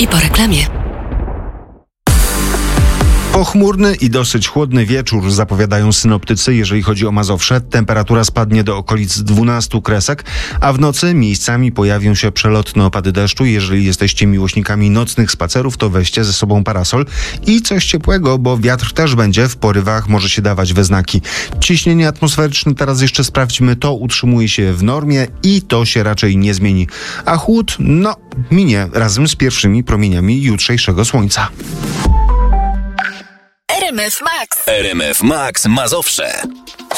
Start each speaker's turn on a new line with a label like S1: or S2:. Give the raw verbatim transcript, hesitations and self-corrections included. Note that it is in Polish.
S1: I po reklamie.
S2: Pochmurny i dosyć chłodny wieczór zapowiadają synoptycy, jeżeli chodzi o Mazowsze. Temperatura spadnie do okolic dwunastu kresek, a w nocy miejscami pojawią się przelotne opady deszczu. Jeżeli jesteście miłośnikami nocnych spacerów, to weźcie ze sobą parasol i coś ciepłego, bo wiatr też będzie w porywach, może się dawać we znaki. Ciśnienie atmosferyczne, teraz jeszcze sprawdźmy, to utrzymuje się w normie i to się raczej nie zmieni. A chłód, no, minie razem z pierwszymi promieniami jutrzejszego słońca.
S1: R M F Max.
S3: R M F Max Mazowsze.